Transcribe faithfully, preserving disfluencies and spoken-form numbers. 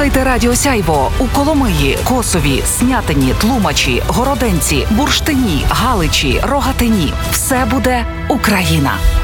Слухайте Радіо Сяйво у Коломиї, Косові, Снятині, Тлумачі, Городенці, Бурштині, Галичі, Рогатині. Все буде Україна.